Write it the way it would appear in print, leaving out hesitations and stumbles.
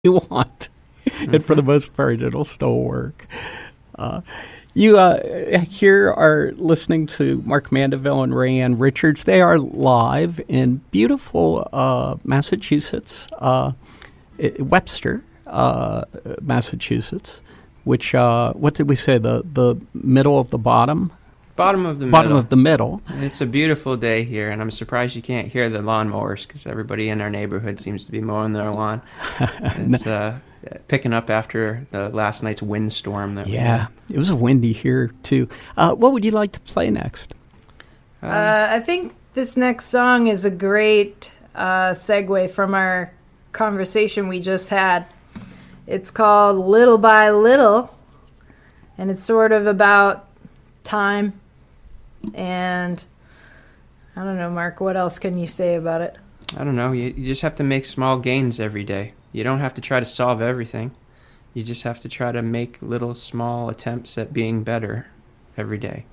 you want. And for the most part, it'll still work. You here are listening to Mark Mandeville and Rayanne Richards. They are live in beautiful Massachusetts, Webster, Massachusetts, which, what did we say, the middle of the bottom? Bottom of the middle. Bottom of the middle. It's a beautiful day here, and I'm surprised you can't hear the lawnmowers because everybody in our neighborhood seems to be mowing their lawn. It's picking up after the last night's windstorm. It was a windy here, too. What would you like to play next? I think this next song is a great segue from our conversation we just had. It's called Little by Little, and it's sort of about time. And I don't know, Mark, what else can you say about it? I don't know. You just have to make small gains every day. You don't have to try to solve everything. You just have to try to make little small attempts at being better every day.